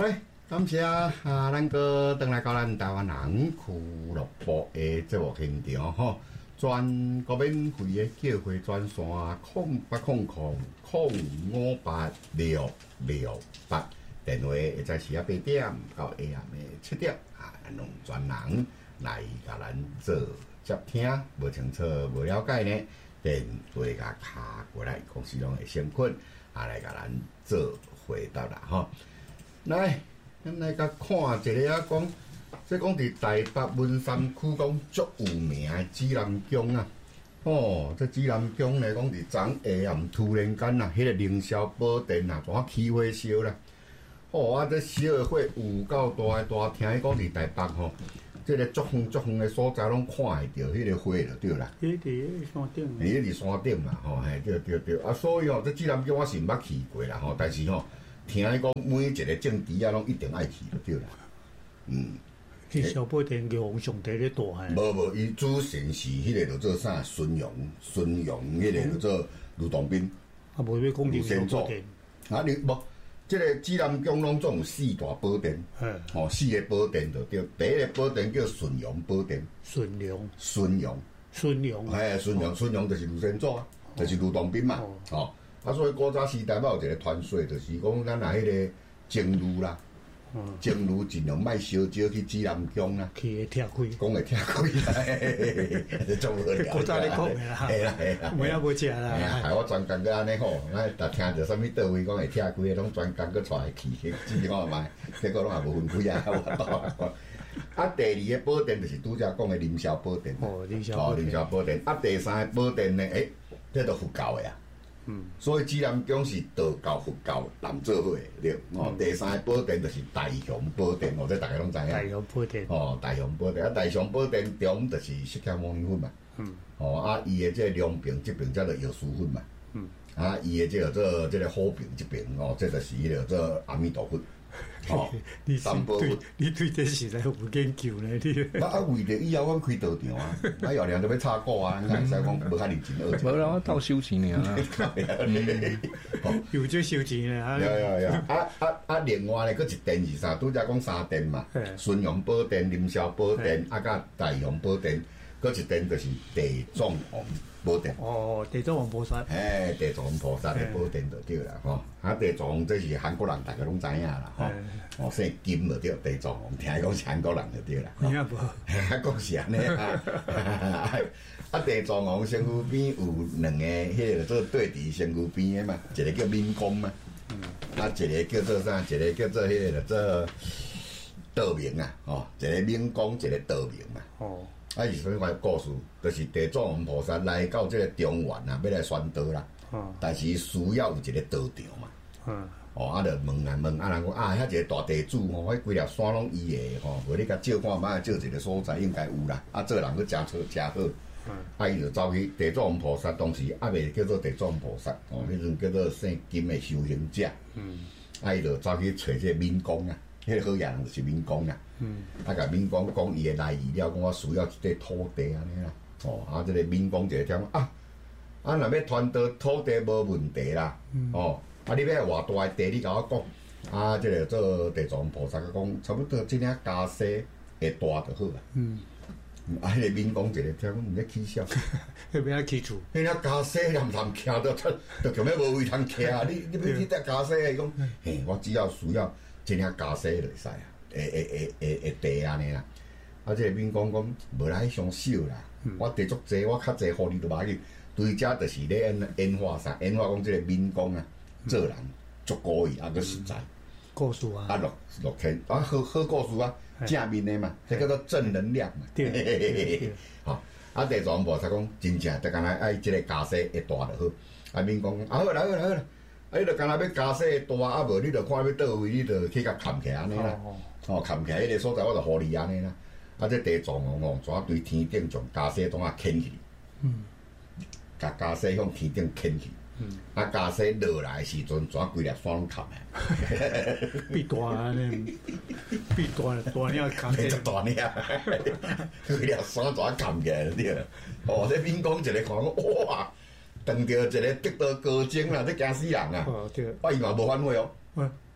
来，感谢咱个回来到咱台湾人俱乐部的节目现场吼，全国免费的叫货专线0800-058-668，电话会在时8点到下暗的7点咱用专人来甲咱做接听，无清楚、无了解呢，电话甲卡过来，公司拢会先困，来甲咱做回答啦吼。来，咱来甲看一个讲，这讲伫台北文山区讲足有名的指南宫啊。哦，这指南宫呢，讲伫昨下暗突然间啊，迄个凌霄宝殿啊，怎起火烧啦？哦，这烧的火有够大的大，听伊讲伫台北吼，这个足远的所在拢看会到迄个火就对啦。 迄伫山顶， 迄伫山顶嘛，吼，嘿，对。啊，所以吼，这指南宫我是毋捌去过啦，吼，但是吼，听伊讲每一个政治啊，拢一定爱去就对啦。 去小宝殿玉皇上帝咧大汉。 无，伊主神是迄个叫做啥？孙杨，迄个叫做卢洞宾。 啊，无要讲凌霄宝殿。 啊，你无？这个指南宫拢总有4大宝殿，哦，4个宝殿就对。第一个宝殿叫顺阳宝殿。顺阳，哎，顺阳就是卢先祖啊，就是卢洞宾嘛，哦。啊，所以古早时代嘛有一个传说，就是讲咱若迄个情侣啦，情侣尽量莫烧酒去指南宫啦， 去会拆开， 讲会拆开啦，做无聊。 古早咧讲的啦，系啦，没啊无食啦。 害我专工个安尼吼，逐听着啥物倒位讲会拆开，拢专工个带去指看卖，结果拢也无分开啊！我啊，第二个宝殿就是拄则讲的凌霄宝殿。凌霄宝殿。啊，第三个宝殿呢？这都佛教的啊。所以指南宫是道教、佛教南做伙的，对。第三个宝殿就是大雄宝殿，这大家拢知影。 大雄宝殿。 大雄宝殿。啊，大雄宝殿中就是释迦牟尼佛嘛。伊的这两边这边才是药师佛嘛。伊的这个做这个好边这边这就是迄个做阿弥陀佛。三宝佛， 你对这实在有研究呢？你为着以后阮开道场啊，后两都要插股啊，咱使讲无较认真学。 无啦，我斗收钱尔。 有这收钱呢？ 有。另外咧，佫一殿是啥？拄则讲3殿嘛，顺阳宝殿、凌霄宝殿，甲大雄宝殿，佫一殿就是地藏王宝殿。 地藏王菩萨。 地藏王菩萨的宝殿就对啦，吼。地藏王这是韩国人，大家拢知影啦，吼。姓金就对，地藏王，听讲是韩国人就对啦。 你也无？ 讲是安尼地藏王身躯边有2个，迄个做对伫身躯边的嘛，一个叫明公嘛，一个叫做啥？一个叫做迄个做道明啊，一个明公，一个道明嘛。是什么款故事？就是地藏王菩萨来到这个中原啊，要来宣道啦。但是需要有一个道场嘛。就问人讲遐一个大地主迄规条山拢伊的无你甲照看卖照一个所在应该有啦。做人佫真好，伊就走去地藏王菩萨，当时未叫做地藏王菩萨，迄阵叫做姓金的修行者。伊就走去找这个民公啊。迄个好野人就是民公啦，甲民公讲伊的来意了，讲我需要一块土地安尼啦，这个民公就听若要传道土地无问题啦，你要偌大的地，你甲我讲，这个做地藏菩萨讲，差不多这领家世会大就好啦。迄个民公一个听讲毋咧起笑， 迄边起厝， 迄领家世人通徛到，就根本无位通徛。你要去得家世，伊讲，我只要需要。一领家世就会使啊，会地安尼啦。这个民公讲无来上少啦，我地足济，我较济互你都无要紧。对遮就是咧演化啥，演化讲这个民公啊，做人足故意佫实在。 故事啊， 落天好故事啊，正面的嘛，这叫做正能量嘛。 对。 地藏菩萨讲真正，就干那爱这个家世会大就好。民公讲好啦。你著干那要家世大，无你著看要倒位，你著去甲扛起安尼啦。扛起迄个所在，我著互你安尼啦。这地藏王怎对天顶将家世当啊牵去？甲家世向天顶牵去。家世落来时阵，怎规粒山拢扛诶？变大安尼，变大领扛起。 大领，规粒山怎扛起来对了？这民公一个看讲哇！碰到一个得道高僧啦，这惊死人啊！我伊嘛无反悔哦。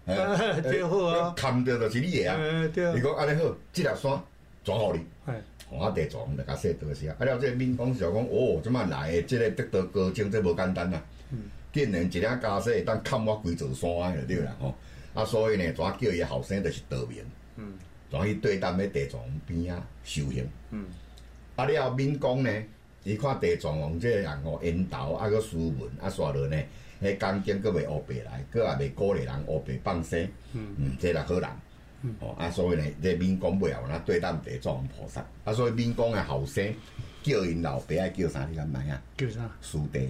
对好啊， 看到就是你的啊。你讲安尼好，这条线转互你。我地藏就甲说倒是啊。啊了，这闽讲就讲哦，即摆来的这个得到高精，这无简单啦。竟然一领家世会当砍我规座山的就对啦吼。啊，所以呢，怎叫伊后生就是道明。怎去对担咧地藏王边啊修行。啊了，闽讲呢，伊看地藏王这个人吼缘投啊个斯文啊，煞落呢，迄钢筋佫袂乌白来，佫也袂鼓励人乌白放生。这个好人。啊，所以呢，这闽讲尾后，那对担地藏王菩萨。啊，所以闽讲的后生叫因老爸爱叫啥？你敢知啊？ 叫啥？ 师弟。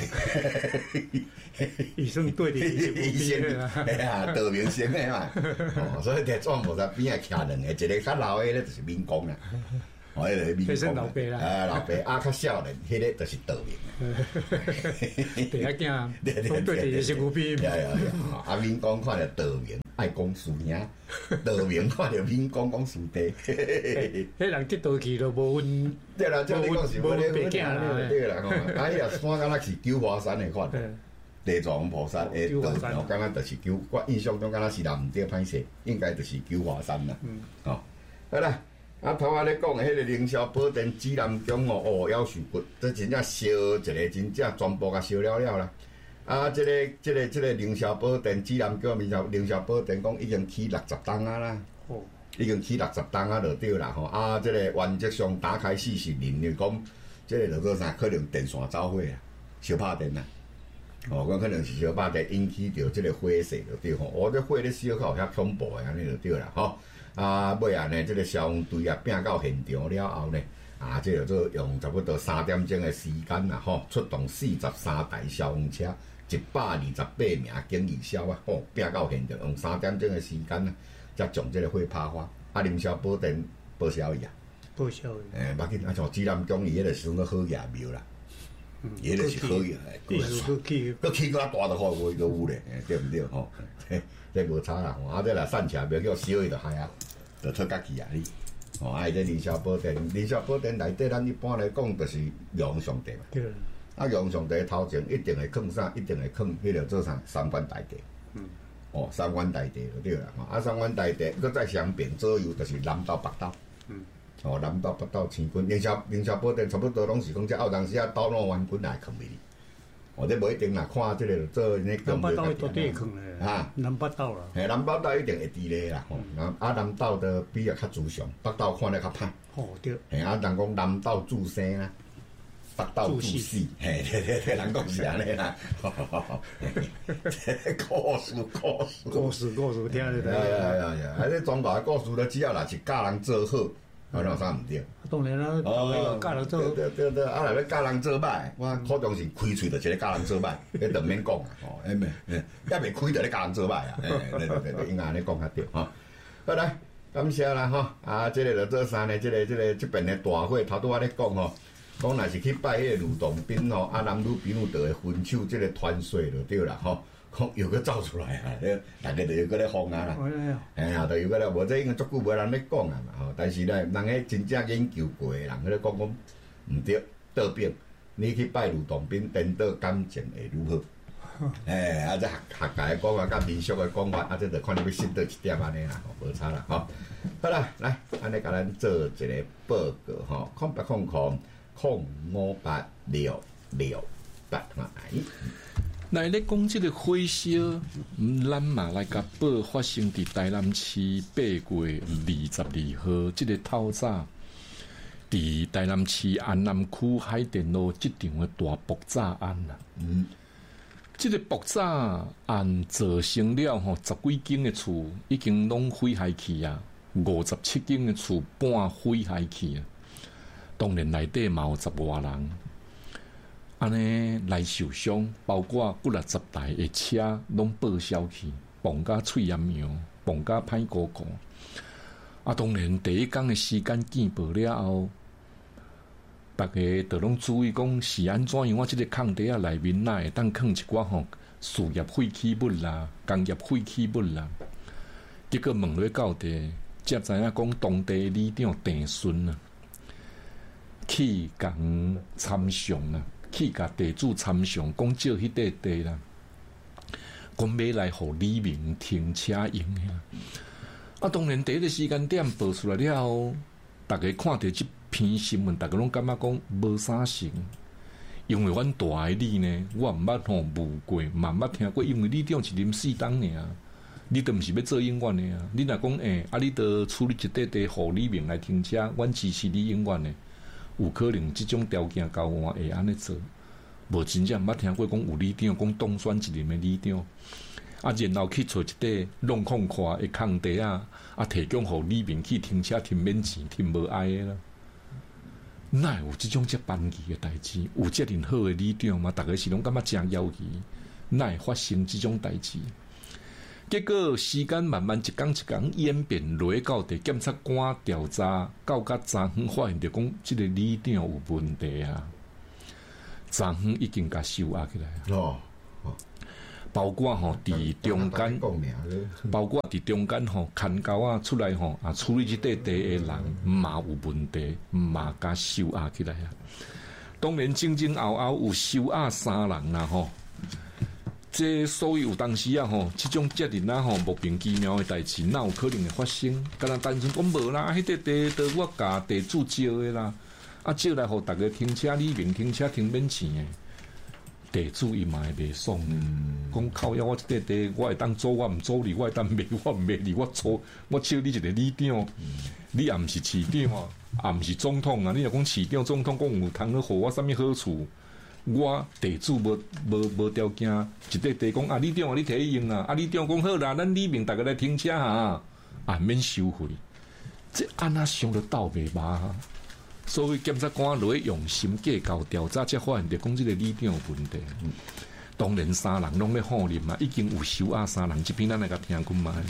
医生对的， 医生，哎呀，道明生的嘛。所以地藏菩萨边仔徛两个，一个较老的咧就是闽讲啦。迄个闽讲老爸啦， 老爸啊，较少年，迄个就是道明。 第一囝，对的，身躯边。 啊，闽讲看着道明爱讲师兄，道明看着闽讲师弟。 迄人得道去都无分。 对啦，即你讲是无咧囝啦，对啦。啊，伊若山敢若是九华山的款。地藏王菩萨的道场，敢若就是我印象中敢若是啦，毋对歹势，应该就是九华山啦。好啦。啊，头仔咧讲的迄个凌霄宝殿指南宫哦，妖树骨，这真正烧一个真正全部甲烧了啦。啊，这个凌霄宝殿指南宫，凌霄宝殿讲已经起60栋啊啦。已经起60栋啊，就对啦吼。啊，这个原则上打开40年，就讲这个就做啥？可能电线走火啊，烧拍电啊。讲可能是烧拍电引起着这个火势就对吼。这火咧烧较有遐恐怖的安尼就对啦吼。啊，尾啊呢，这个消防队啊，拼到现场了后呢，这就做用差不多3点钟的时间啦，吼，出动43台消防车，128名警力消啊，吼，拼到现场用3点钟的时间啊，才将这个火拍发。啊，凌霄宝殿报销伊啊， 报销伊。 要紧，像指南宫伊迄个是算好爷庙啦，伊迄个是好爷，佮起个大都好个有咧，对毋对吼？这无差啦，啊，这若散车庙叫烧伊就害啊，就出家己啊你。这凌霄宝殿，凌霄宝殿内底，咱一般来讲就是玉上帝嘛。对。啊，玉上帝头前一定会放啥？一定会放迄个做啥？三官大帝。三官大帝就对啦。啊，三官大帝，佮再相并左右就是南斗北斗。南斗北斗青军，凌霄宝殿差不多拢是讲，这有当时啊，斗罗元军来囥袂哩。这无一定啦，看这个做那南北斗到底会囥咧？南北斗啦。南北斗一定会伫咧啦。南斗的比较较慈祥，北斗看咧较歹。 对。 人讲南斗助生啊，北斗助死。对，人讲是安尼啦。故事， 听咧。 这中国的故事咧，只要若是教人做好。有啥毋对？ 当然啦，教人做对，啊！若要教人做歹，我可能是开喙就一个教人做歹，迄就免讲啊！还未开就咧教人做歹啊！对，应该安尼讲较对吼。好来，感谢啦吼！这个就做啥呢？这边的大会头拄我咧讲吼，讲若是去拜迄个吕洞宾吼，男女朋友就会分手，这个传说就对啦吼。讲又搁走出来啊！大家就又搁咧疯啊啦！就又搁咧，无这已经足久无人咧讲啊嘛吼。但是咧，人迄真正研究过的人，迄咧讲毋对，倒边你去拜吕洞宾，颠倒感情会如何？这客家的讲法甲民俗的讲法，这就看你要信倒一点安尼啦，无差啦吼。好啦，来，安尼甲咱做一个报告吼，0800058668来。 来咧讲即个火烧，咱嘛来甲报发生伫台南市8月22號，即个透早伫台南市安南區海淀路即場的大爆炸案啦。即个爆炸案造成了10幾間的厝已經攏毀壞去啊，57間的厝半毀壞去啊。當然內底嘛有10多人。安尼來受傷，包括60台的車攏報銷去，綁甲喙炎癢，綁甲歹過過。當然第一天的時間見報了後，大家就攏注意講是安怎樣？我即個空地內面哪會當囥一寡事業廢棄物啦、工業廢棄物啦。結果問落到底，才知影講當地里長鄭順啊，去共參詳啊。去甲地主參詳，講借迄塊地啦， 讲买来互李明停车用啊。当然第一个时间点报出来了后，大家看到这篇新闻，大家拢感觉讲无啥成。因为阮大个你呢，我毋捌吼误过，嘛毋捌听过。因为你长是临死当尔，你都毋是要做演员的啊。你若讲你得处理一块地，互李明来停车，阮支持你演员的，有可能即种条件交换会安尼做。无真正毋捌听过讲有里长讲当选一任的里长，然后去找一块弄空阔的空地啊，提供互李明去停车，停免钱，停无碍的啦。哪有即种遮班级的代志？有遮尔好的里长嘛？大家是拢感觉真要奇，哪会发生即种代志？结果时间慢慢一天一天演变落到地检察官调查，到昨昏发现着讲，即个里长有问题啊！昨昏已经甲收押起来啊！包括伫中间，包括伫中间看狗啊出来处理即块地的人嘛有问题，嘛甲收押起来啊！当然前前后后有收押3人啦这所以有当时即种遮尔莫名其妙的代志，哪有可能会发生？敢若单纯讲无啦，迄块地都我甲地主招的啦，招来互大家停车，李明停车停免钱的。地主伊嘛会袂爽，讲靠呀！我即块地，我会当租，我毋租你；我会当卖，我毋卖你。我租，我招你一个里长，你也毋是市长啊，也毋是总统啊。你若讲市长、总统，讲有通去互我啥物好处？我地主无条件，一块地讲里长你摕去用啊！里长讲好啦，咱里面大家来停车免收费。这安那想得到袂嘛？所以检察官落去用心计较调查，才发现着讲即个里长有问题。当然3人拢咧护认嘛，已经有收押3人。这边咱来甲听讲卖。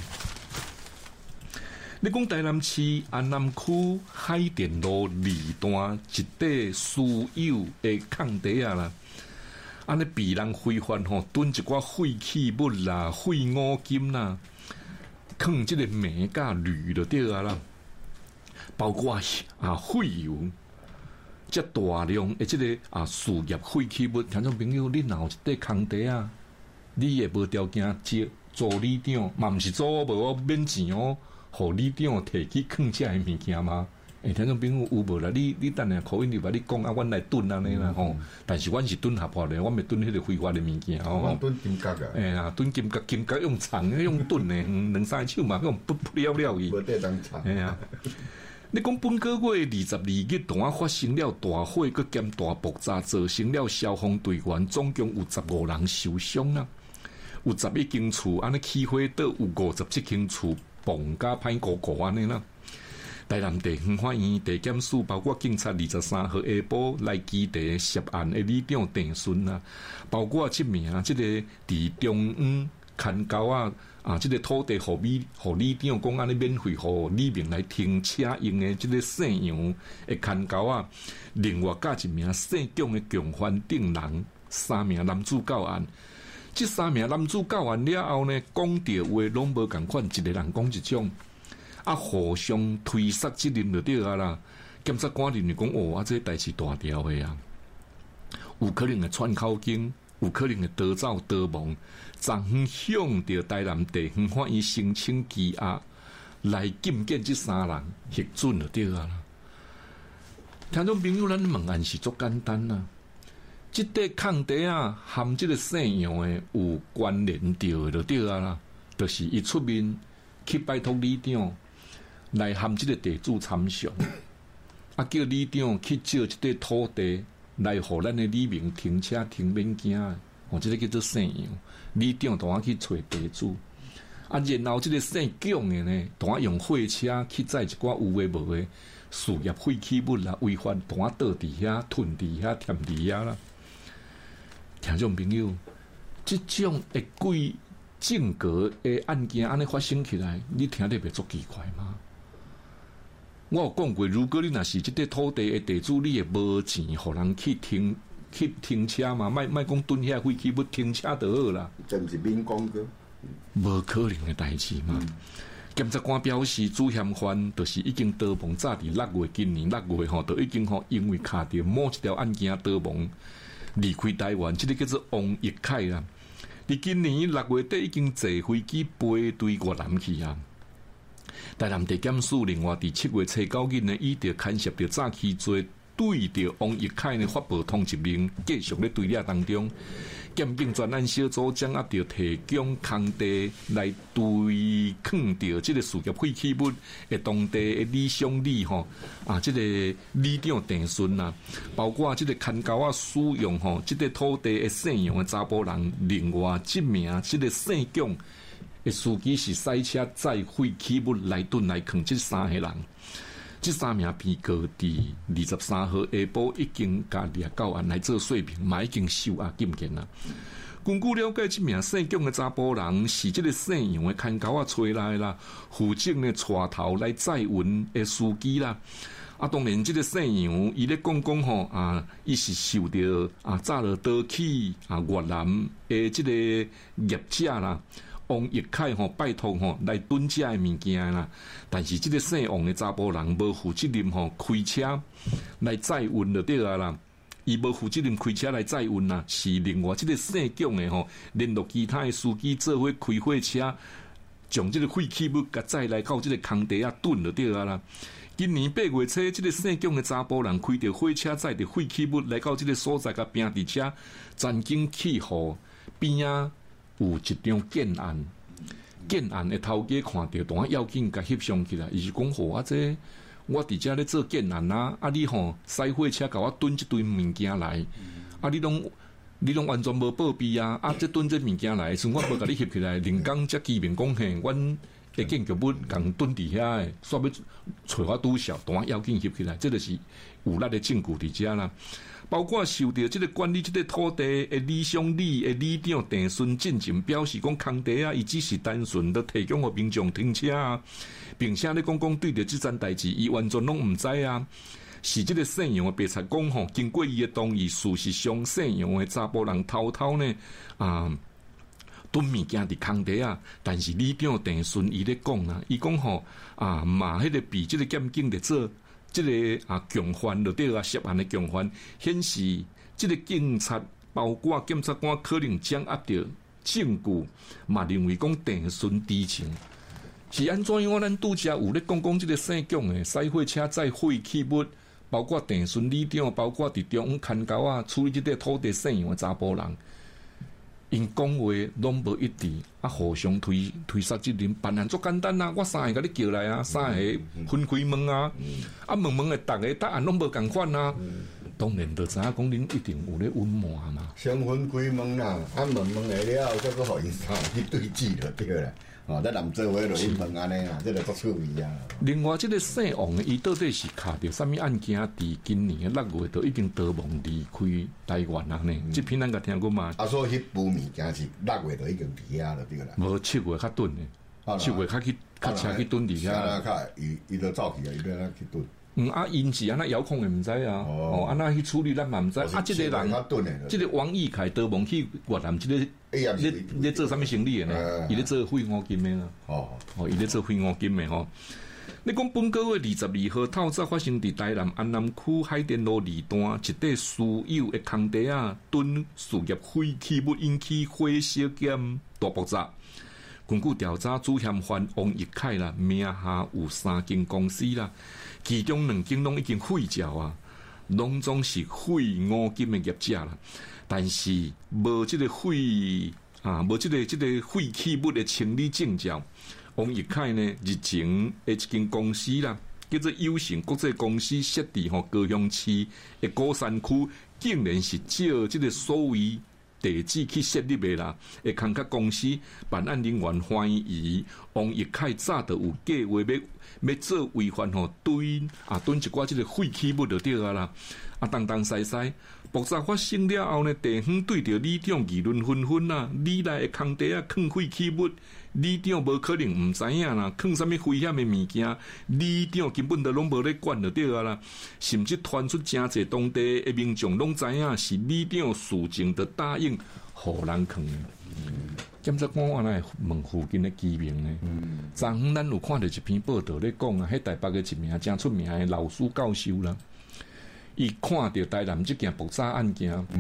你讲台南市安南区海淀路2段一块私有的空地啊啦，安尼被人非法囤一寡废弃物啦、废五金啦，放即个镁甲铝就对啊啦。包括废油，遮大量的即个事业废弃物，听众朋友，你若有一块空地啊，你也无条件接做里长，嘛毋是做无免钱互里长摕去放遮的物件吗？听众朋友有无啦？你等下口音入来，你讲阮来囤安尼啦但是阮是囤合法的，阮袂囤迄个非法的物件阮囤金角啊！ 囤金角用长的，用囤的，2-3手嘛，用不了伊。 无得当长。 你讲本个月22日，当发生了大火，佮兼大爆炸，造成了消防队员总共有15人受伤啦，有11间厝安尼起火倒，有57间厝崩甲歹糊安尼啦。台南地方法院地检署包括警察23号下晡来基地涉案的里长郑顺啦，包括这名这个伫中央看沟这个土地互里长讲安尼免费互李明来停车用的这个姓杨的看沟另外加一名姓蒋的共犯等人3名男主角案。这3名男主角案了后呢，讲到话拢无共款，一个人讲一种，互相推卸责任就对啊啦。检察官认为讲这代志大条的啊，有可能会串口径。有可能会逃走逃亡，昨昏向着台南地方法院申请羁押，来禁见这3人核准就对啊啦。听众朋友，咱问案是足简单啦。这块空地和这个姓杨的有关联着的就对啊啦，就是伊出面去拜托里长来和这个地主参详，叫里长去借这块土地。来互咱的李明停车停免惊这个叫做姓杨，里长当去找地主，然后这个姓蒋的呢，当用货车去载一寡有诶无诶事业废弃物啦，违法当倒伫遐、囤伫遐、添伫遐啦。听众朋友，这种会贵正格的案件安尼发生起来，你听得袂足奇怪吗？我有讲过，如果你若是这块土地的地主，你也无钱，互人去停车嘛，莫讲蹲遐废弃物停车就好啦。 这不是民工个， 无可能的代志嘛。检察官表示，主嫌犯就是已经逃亡，早伫6月，今年6月就已经因为卡着某一条案件逃亡离开台湾，这个叫做王义凯啦。 伫今年6月底已经坐飞机飞对越南去啊。台南地检署另外伫7月初9日呢，伊着牵涉着早期罪，对着王奕凯呢发布通缉令，继续咧对立当中。检警专案小组掌握着提供空地来对抗着这个事业废弃物的当地的李乡里这个里长郑顺啊，包括这个牵狗啊使用这个土地的姓杨的查甫人，另外一名这个姓蒋的司机是赛车载废弃物来顿来扛，这3个人。这3名被告伫23号下晡已经甲掠到案来做说明，嘛已经收押禁见啦。根据了解，这名姓蒋的查甫人是这个姓杨的牵狗仔找来啦，负责呢带头来载运的司机啦。当然，这个姓杨伊咧讲伊是受到炸了刀起越南的这个业者啦。王奕凯拜托来囤这的物件啦，但是这个姓王的查甫人无负责任开车来载运就对啊啦，伊无负责任开车来载运啦，是另外这个姓蒋的联络其他的司机做伙开火车，将这个废弃物甲载来到这个空地囤就对啊啦。今年8月初，这个姓蒋的查甫人开着火车载着废弃物来到这个所在，甲拼伫车，曾经去互边啊。有一张建案的头家看到，当要紧甲翕相起来，伊是讲这我伫遮咧做建案啊，你驶火车甲我囤一堆物件来，你拢完全无报备啊！这囤这物件来，是我无甲你翕起来，人工则记名讲嘿，阮的建筑物共囤伫遐诶，煞要找我拄潲，当要紧翕起来，这就是有力的证据伫遮啦。包括受到这个管理这个土地的李乡里的里长郑顺进前表示讲，空地伊只是单纯的提供给民众停车啊，并且咧讲对着这件代志，伊完全拢唔知啊。是这个姓杨的白贼讲经过伊的同意，事实上姓杨的查甫人偷偷呢囤物件伫空地啊，但是里长郑顺伊咧讲啊，伊讲嘛，迄个比这个检警的做。这个共犯就对涉案的共犯，显示这个警察包括检察官可能掌握到证据，嘛认为讲郑顺知情。是安怎样？咱拄则有咧讲这个姓蒋的驶火车载废弃物，包括郑顺里长，包括伫中央牵狗处理这个土地姓杨的查甫人，因讲话拢无一致，互相推卸责任。办案足简单啊，我3个甲你叫来啊，3个分开问啊，问的逐个答案拢无共款啊。当然就知影讲恁一定有咧隐瞒嘛。 先分开问啦，问下了，再搁互因去对峙就对啦。在南做伙就因问安尼啊，这个足趣味啊。另外，这个姓王的伊到底是卡着什么案件？伫今年的6月都已经逃亡离开台湾啊呢？这篇咱甲听过嘛？ 所以迄部物件是6月就已经伫遐了，对啦。 无7月较钝的，7月较车去蹲伫遐。 伊都走去啊，伊要哪去蹲？ 因是安那遥控的毋知啊，安那去处理咱嘛毋知。这个人，这个王奕凯逃亡去越南，这个咧做啥物生意的呢？伊咧做废五金的啦。伊咧做废五金的吼。你讲本个月22号透早发生伫台南安南区海淀路二段一块私有的空地囤事业废弃物，引起火烧兼大爆炸。根据调查，主嫌犯王奕凯啦，名下有3间公司啦，其中2间拢已经废掉啊，拢总是废五金的业者啦，但是无这个无这个废弃物的清理证照。王奕凯呢，日前的一间公司啦，叫做友成国际公司，设伫高雄市的鼓山区，竟然是照这个所谓地址去设立的啦，会空壳公司办案人员怀疑王奕凯早就有计划要做违反囤一寡这个废弃物就对啦。东西西，爆炸发生了后呢，地方对着里长议论纷纷啦，里内的空地放废弃物，里长无可能唔知影啦，放什么危险的物件，里长根本就拢无咧管就对啦，甚至传出真侪当地的民众拢知影是里长事情就答应互人放的。检察官安尼问附近的居民呢？昨昏咱有看到一篇报道咧讲迄台北的一名真出名的老师教授啦。伊看到台南这件爆炸案件，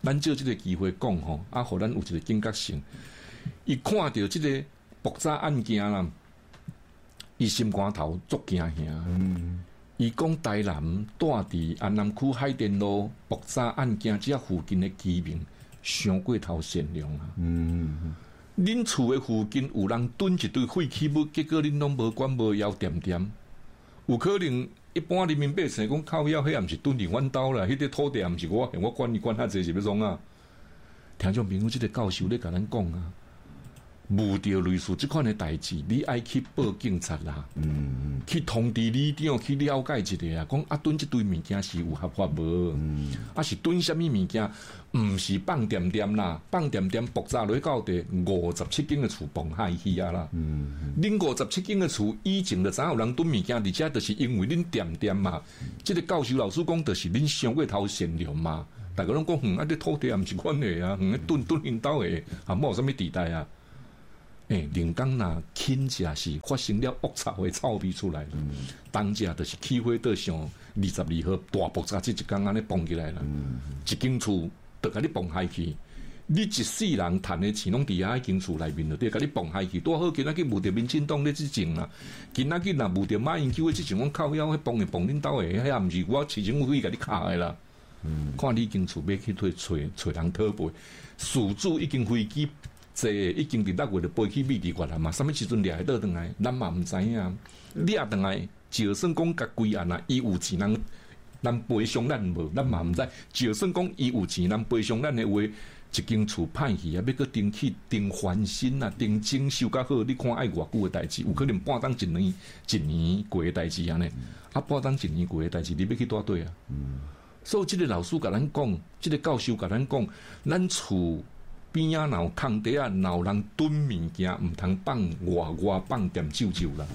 咱借即个机会讲吼，互咱有一个警觉性。伊看到即个爆炸案件啦，伊心肝头足惊吓。伊讲台南住伫安南区海淀路爆炸案件遮附近的居民，伤过头善良啊！恁厝的附近有人囤一堆废弃物，结果恁拢无管无要点点，有可能一般人民百姓讲靠腰，迄也毋是囤伫阮兜啦，迄个土地也毋是我管你管遐济是要创啊？听众朋友，即个教授咧甲咱讲啊。遇到类似即款的代志，你爱去报警察啦，去通知里长去了解一下啊，讲囤即堆物件是有合法无？是囤什么物件？毋是放点点啦，放点点爆炸落到地57间的厝崩害去啊啦！恁57间的厝以前就知有人囤物件，而且就是因为恁点点嘛。即个教授老师讲，就是恁伤过头善良嘛。大家拢讲，这土地也毋是阮的啊，囤因兜的，无有啥物地带啊。临港若轻者是发生了恶臭的臭味出来了，当者就是起火到上22号大爆炸，这一天安尼崩起来了，一间厝就甲你崩害去，你一世人赚的钱拢伫遐一间厝内面了，对，甲你崩害去，多好！今仔日遇到民进党咧即种啦，今仔日若遇到马英九的即种，我靠腰，迄崩会崩恁兜的，遐也毋是我市政府去甲你卡的啦。看你间厝要去找人讨赔，事主已经飞机。已经伫6月就飞去美伫越南嘛，什么时阵掠倒转来，咱嘛毋知影。掠倒来，就算讲甲规案啊，伊有钱咱赔偿咱无，咱嘛毋知。就算讲伊有钱，咱赔偿咱的话，一间厝歹去啊，要搁登去登翻新啊，登整修较好，你看爱偌久的代志，有可能半当一年过的代志安尼，半当一年过的代志，你要去倒对啊？所以即个老师甲咱讲，即个教授甲咱讲，咱厝。边仔若有空地啊，若有人囤物件，毋通放外放点酒啦。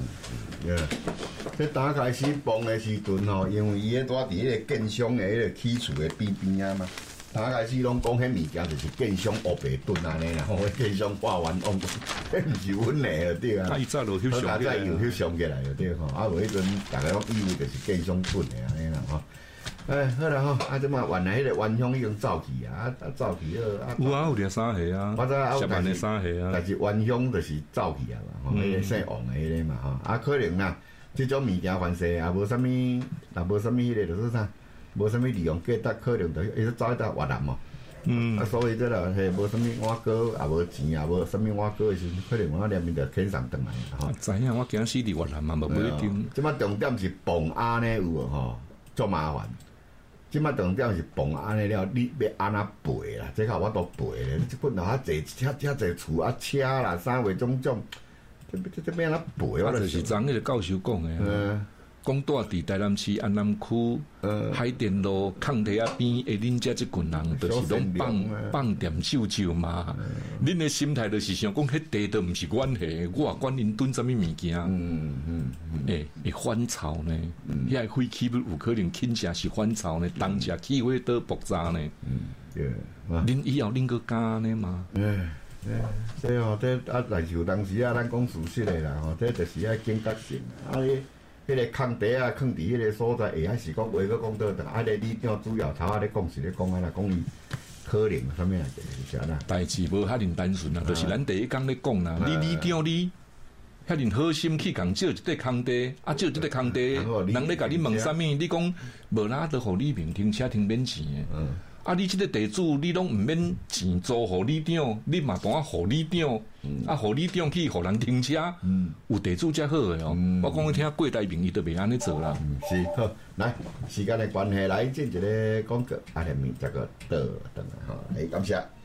这打开始崩的时阵吼，因为伊咧住伫迄个建商的迄个起厝的边啊嘛，打开始拢讲迄物件就是建商乌白囤安尼啦，建商化完往，迄毋是阮的对啊。 伊早就翕相起来， 又翕相起来对吼，无迄阵大家拢以为就是建商囤的安尼啦吼。好啦吼，即马原来迄个原乡已经走去啊，走去了。 有啊，有条衫鞋啊， 我知啊， 十万的衫鞋啊。 但是原乡就是走去啊嘛，吼，迄个姓王的迄个嘛吼，可能啦，即种物件反正也无啥物，也无啥物迄个就是啥，无啥物利用价值，可能就伊走到越南嘛。所以这啦，无啥物碗糕，也无钱，也无啥物碗糕的时，可能我两边就遣送转来吼。 知影，我今死伫越南嘛，无一定。 即马重点是崩安尼有无吼，足麻烦。即马重点是崩安尼了，你要安怎赔啦？这个我都赔咧。即本来遐济遐济厝啊、车啦、啥话种，这要安怎赔？ 我就是昨迄个教授讲的啊，讲住伫台南市安南区海淀路空地啊边，恁遮即群人就是拢放点酒嘛。恁的心态就是想讲，迄地都毋是阮的，我管恁囤啥物物件。会翻潮呢？遐废弃物有可能轻者是翻潮呢，当者起火倒爆炸呢。恁以后恁个敢呢嘛？ 这吼，这来就当时咱讲事实的啦吼，这就是爱警觉性迄个空地啊，囥伫迄个所在，会还是讲话个讲倒转，个李长主要头咧讲是咧讲啊啦，讲伊可能啥物啊，就是安啦。 代志无遐尼单纯啊，就是咱第一讲咧讲啦，你李长你遐尼好心去共借一块空地，借一块空地，人咧甲你问啥物，你讲无哪都互你免停车停免钱的。你即个地主，你拢毋免钱租互里长，你嘛当互里长，互里长去互人停车，有地主才好诶哦。我讲你听过代民意都袂安尼做啦。 是好，来时间的关系，来进一个广告，下面这个倒转来吼，感谢。